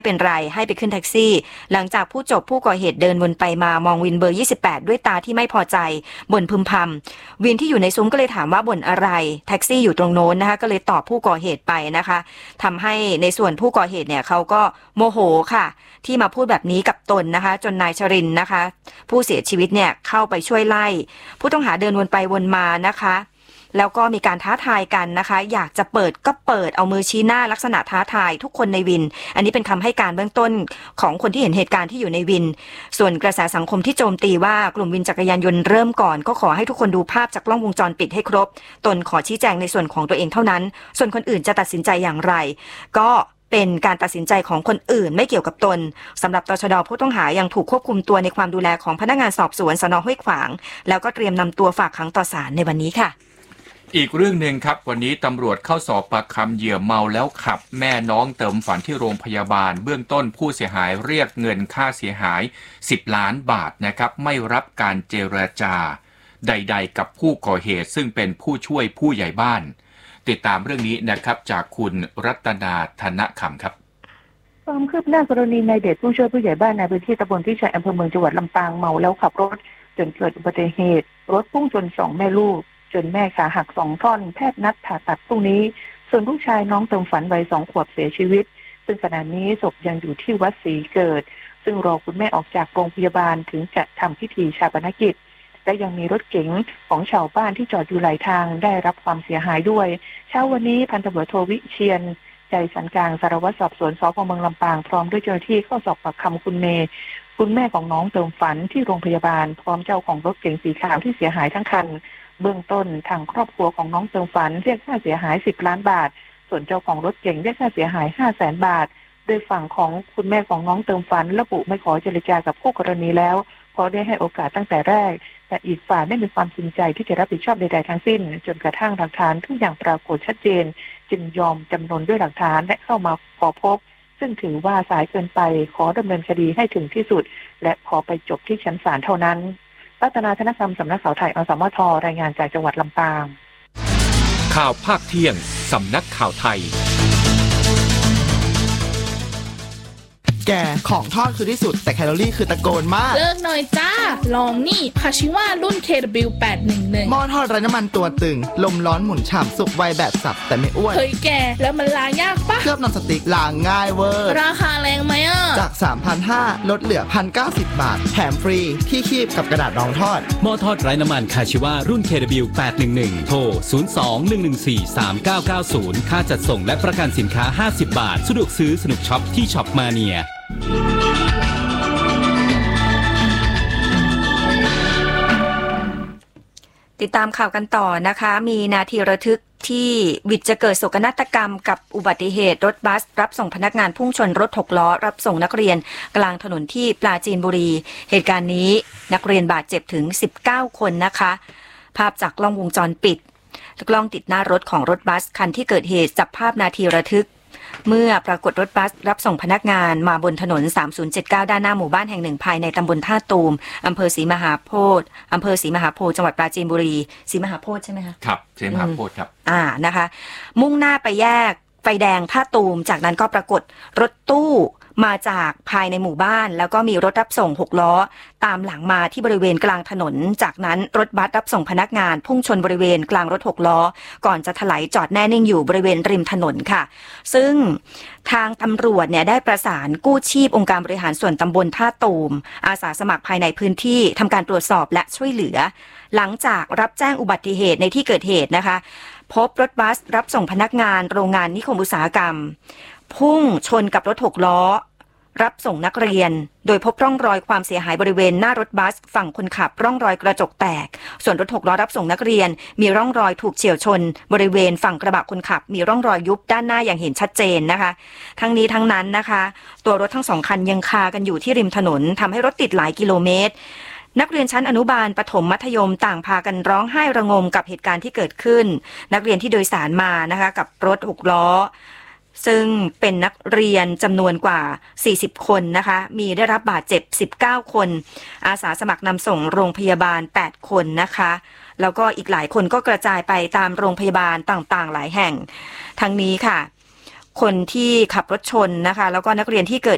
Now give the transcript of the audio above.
เป็นไรให้ไปขึ้นแท็กซี่หลังจากผู้ก่อเหตุเดินวนไปมามองวินเบอร์28ด้วยตาที่ไม่พอใจบ่นพึมพำวินที่อยู่ในซุ้มก็เลยถามว่าบ่นอะไรแท็กซี่อยู่ตรงโน้นนะคะก็เลยตอบผู้ก่อเหตุไปนะคะทำให้ในส่วนผู้ก่อเหตุเนี่ยเขาก็โมโหค่ะที่มาพูดแบบนี้กับตนนะคะจนนายชรินทร์นะคะผู้เสียชีวิตเนี่ยเข้าไปช่วยไล่ผู้ต้องหาเดินวนไปวนมานะคะแล้วก็มีการท้าทายกันนะคะอยากจะเปิดก็เปิดเอามือชี้หน้าลักษณะท้าทายทุกคนในวินอันนี้เป็นคำให้การเบื้องต้นของคนที่เห็นเหตุการณ์ที่อยู่ในวินส่วนกระแสสังคมที่โจมตีว่ากลุ่มวินจักรยานยนต์เริ่มก่อนก็ขอให้ทุกคนดูภาพจากกล้องวงจรปิดให้ครบตนขอชี้แจงในส่วนของตัวเองเท่านั้นส่วนคนอื่นจะตัดสินใจอย่างไรก็เป็นการตัดสินใจของคนอื่นไม่เกี่ยวกับตนสำหรับตชด.ผู้ต้องหายังถูกควบคุมตัวในความดูแลของพนักงานสอบสวนสน.ห้วยขวางแล้วก็เตรียมนำตัวฝากขังต่อศาลในวันนี้ค่ะอีกเรื่องหนึ่งครับวันนี้ตำรวจเข้าสอบปากคำเหยื่อเมาแล้วขับแม่น้องเติมฝันที่โรงพยาบาลเบื้องต้นผู้เสียหายเรียกเงินค่าเสียหาย10 ล้านบาทนะครับไม่รับการเจรจาใดๆกับผู้ก่อเหตุซึ่งเป็นผู้ช่วยผู้ใหญ่บ้านติดตามเรื่องนี้นะครับจากคุณรัตนาธนคำครับความคืบหน้ากรณีนายเดชผู้ช่วยผู้ใหญ่บ้านในพื้นที่ตำบลพิชัยอำเภอเมืองจังหวัดลำปางเมาแล้วขับรถจนเกิดอุบัติเหตุรถพุ่งชน2 แม่ลูกจนแม่ขาหัก2 ท่อนแพทย์นัดผ่าตัดพรุ่งนี้ส่วนลูกชายน้องเติมฝันวัย2 ขวบเสียชีวิตซึ่งขณะนี้ศพยังอยู่ที่วัดศรีเกิดซึ่งรอคุณแม่ออกจากโรงพยาบาลถึงจะทำพิธีชาปนกิจและยังมีรถเก๋งของชาวบ้านที่จอดอยู่หลายทางได้รับความเสียหายด้วยเช้าวันนี้พันตำรวจโทวิเชียรใจสันกลางสารวัตรสอบสวนสพ.เมืองลำปางพร้อมด้วยเจ้าหน้าที่เข้าสอบปากคำคุณเมย์คุณแม่ของน้องเติมฝันที่โรงพยาบาลพร้อมเจ้าของรถเก๋งสีขาวที่เสียหายทั้งคันเบื้องต้นทางครอบครัวของน้องเติมฝันเรียกค่าเสียหาย10 ล้านบาทส่วนเจ้าของรถเก๋งเรียกค่าเสียหาย500,000 บาทโดยฝั่งของคุณแม่ของน้องเติมฝันระบุไม่ขอเจรจากับคู่กรณีแล้วเพราะได้ให้โอกาสตั้งแต่แรกแต่อีกฝ่ายไม่มีความจริงใจที่จะรับผิดชอบใดๆทั้งสิ้นจนกระทั่งหลักฐานทุกอย่างปรากฏชัดเจนจึงยอมจำนนด้วยหลักฐานและเข้ามาขอพบซึ่งถือว่าสายเกินไปขอดำเนินคดีให้ถึงที่สุดและขอไปจบที่ชั้นศาลเท่านั้นรัตนาธนคำสำนักข่าวไทยอสมทรายงานจากจังหวัดลำปางข่าวภาคเที่ยงสำนักข่าวไทยแกของทอดคือที่สุดแต่แคลอรี่คือตะโกนมากเลิกหน่อยจ้าลองนี่คาชิว่ารุ่น KW811 หม้อทอดไร้น้ำมันตัวตึงลมร้อนหมุนฉ่ำสุกไวแบบสับแต่ไม่อ้วนเฮ้ยแกแล้วมันล้างยากปะเคลือบนอนสติ๊กล้างง่ายเวอร์ราคาแรงไหมอ่ะจาก 3,500 ลดเหลือ 1,090 บาทแถมฟรีที่คีบกับกระดาษรองทอดหม้อทอดไร้น้ำมันคาชิว่ารุ่น KW811 โทร 02-114-3990 ค่าจัดส่งและประกันสินค้า50 บาทสะดวกซื้อสนุกช็อปที่ช็อปมาเนียติดตามข่าวกันต่อนะคะมีนาทีระทึกที่วิทย์จะเกิดโศกนาฏกรรมกับอุบัติเหตุรถบัสรับส่งพนักงานพุ่งชนรถ6 ล้อรับส่งนักเรียนกลางถนนที่ปราจีนบุรีเหตุการณ์นี้นักเรียนบาดเจ็บถึง19 คนนะคะภาพจากกล้องวงจรปิดกล้องติดหน้ารถของรถบัสคันที่เกิดเหตุจับภาพนาทีระทึกเมื่อปรากฏรถบัสรับส่งพนักงานมาบนถนน3079ด้านหน้าหมู่บ้านแห่งหนึ่งภายในตำบลท่าตูมอำเภอศรีมหาโพธิ์จังหวัดปราจีนบุรีศรีมหาโพธิ์ใช่ไหมคะครับศรีมหาโพธิ์ครับนะคะมุ่งหน้าไปแยกไฟแดงท่าตูมจากนั้นก็ปรากฏรถตู้มาจากภายในหมู่บ้านแล้วก็มีรถรับส่ง6 ล้อตามหลังมาที่บริเวณกลางถนนจากนั้นรถบัสรับส่งพนักงานพุ่งชนบริเวณกลางรถ6 ล้อก่อนจะถลายจอดแน่นิ่งอยู่บริเวณริมถนนค่ะซึ่งทางตำรวจเนี่ยได้ประสานกู้ชีพองค์การบริหารส่วนตำบลท่าตูมอาสาสมัครภายในพื้นที่ทำการตรวจสอบและช่วยเหลือหลังจากรับแจ้งอุบัติเหตุในที่เกิดเหตุนะคะพบรถบัสรับส่งพนักงานโรงงานนิคมอุตสาหกรรมพุ่งชนกับรถ6 ล้อรับส่งนักเรียนโดยพบร่องรอยความเสียหายบริเวณหน้ารถบัสฝั่งคนขับร่องรอยกระจกแตกส่วนรถ6 ล้อรับส่งนักเรียนมีร่องรอยถูกเฉี่ยวชนบริเวณฝั่งกระบะคนขับมีร่องรอยยุบด้านหน้าอย่างเห็นชัดเจนนะคะทั้งนี้ทั้งนั้นนะคะตัวรถทั้ง2 คันยังคากันอยู่ที่ริมถนนทำให้รถติดหลายกิโลเมตรนักเรียนชั้นอนุบาลประถมมัธยมต่างพากันร้องไห้ระงมกับเหตุการณ์ที่เกิดขึ้นนักเรียนที่โดยสารมานะคะกับรถ6 ล้อซึ่งเป็นนักเรียนจำนวนกว่า40 คนนะคะมีได้รับบาดเจ็บ19 คนอาสาสมัครนำส่งโรงพยาบาล8 คนนะคะแล้วก็อีกหลายคนก็กระจายไปตามโรงพยาบาลต่างๆหลายแห่งทั้งนี้ค่ะคนที่ขับรถชนนะคะแล้วก็นักเรียนที่เกิด